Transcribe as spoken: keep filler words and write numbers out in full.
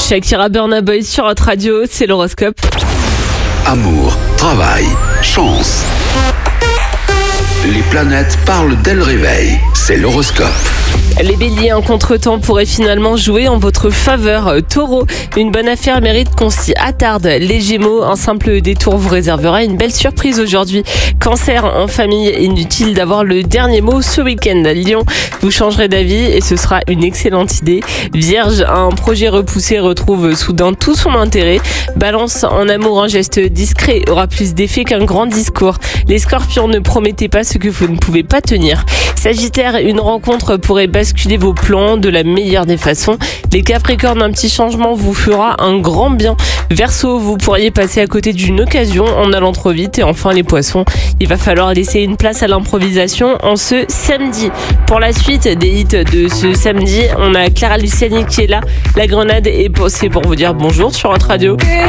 Shakira, Burna Boy sur Hot Radio, c'est l'horoscope. Amour, travail, chance. Les planètes parlent dès le réveil. C'est l'horoscope. Les béliers, un contretemps pourrait finalement jouer en votre faveur. Taureau, une bonne affaire mérite qu'on s'y attarde. Les gémeaux, un simple détour vous réservera une belle surprise aujourd'hui. Cancer, en famille, inutile d'avoir le dernier mot ce week-end. Lion, vous changerez d'avis et ce sera une excellente idée. Vierge, un projet repoussé retrouve soudain tout son intérêt. Balance, en amour, un geste discret aura plus d'effet qu'un grand discours. Les scorpions, ne promettez pas ce que vous ne pouvez pas tenir. Sagittaire, une rencontre pourrait basculer vos plans de la meilleure des façons. Les capricornes, un petit changement vous fera un grand bien. Verseau, vous pourriez passer à côté d'une occasion en allant trop vite. Et enfin les poissons, il va falloir laisser une place à l'improvisation en ce samedi. Pour la suite des hits de ce samedi, on a Clara Luciani qui est là. La Grenade, et c'est pour vous dire bonjour sur Hot Radio.